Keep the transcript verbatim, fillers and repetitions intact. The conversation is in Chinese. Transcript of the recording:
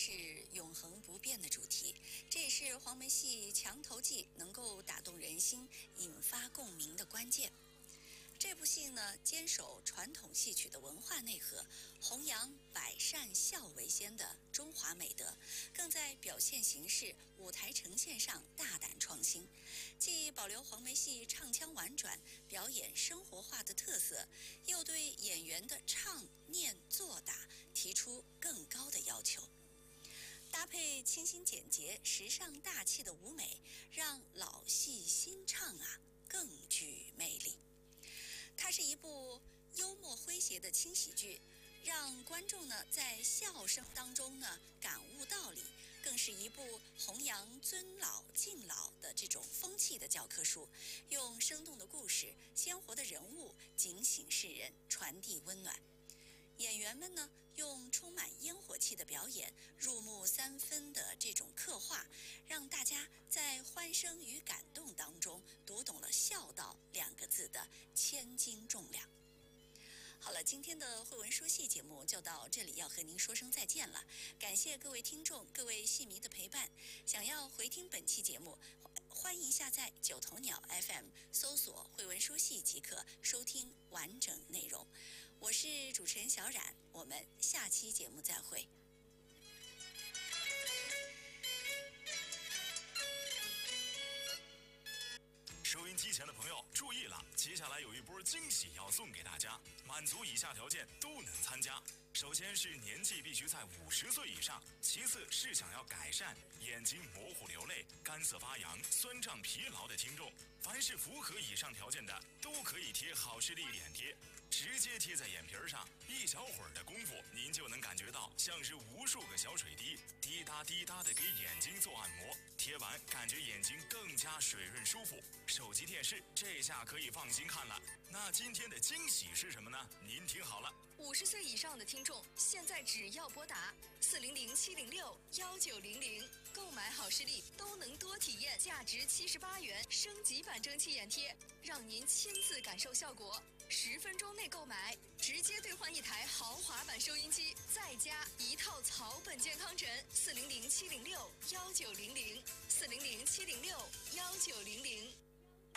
是永恒不变的主题，这也是黄梅戏墙头记能够打动人心、引发共鸣的关键。这部戏呢，坚守传统戏曲的文化内核，弘扬百善孝为先的中华美德，更在表现形式、舞台呈现上大胆创新，既保留黄梅戏唱腔婉转、表演生活化的特色，又对演员的唱、念、做、打提出更高的要求。搭配清新简洁、时尚大气的舞美，让老戏新唱啊更具魅力。它是一部幽默诙谐的轻喜剧，让观众呢在笑声当中呢感悟道理，更是一部弘扬尊老敬老的这种风气的教科书，用生动的故事、鲜活的人物警醒世人，传递温暖。演员们呢，用充满烟火气的表演，入木三分的这种刻画，让大家在欢声与感动当中读懂了孝道两个字的千斤重量。好了，今天的慧文说戏节目就到这里，要和您说声再见了。感谢各位听众、各位戏迷的陪伴。想要回听本期节目，欢迎下载九头鸟 F M， 搜索慧文说戏即可收听完整内容。我是主持人小冉，我们下期节目再会。 收音机前的朋友注意了，接下来有一波惊喜要送给大家，满足以下条件都能参加。首先是年纪必须在五十岁以上，其次是想要改善眼睛模糊流泪、干涩发痒、酸胀疲劳的听众。凡是符合以上条件的，都可以贴好视力眼贴，直接贴在眼皮上，一小会儿的功夫，您就能感觉到像是无数个小水滴滴答滴答的给眼睛做按摩，贴完感觉眼睛更加水润舒服。手机电视这下可以放心看了。那今天的惊喜是什么呢？您听好了， 五十岁以上的听众现在只要拨打四零零七零六幺九零零，购买好视力都能多体验价值七十八元升级版蒸汽眼贴，让您亲自感受效果。十分钟内购买，直接兑换一台豪华版收音机，再加一套草本健康枕。四零零七零六幺九零零，四零零七零六幺九零零。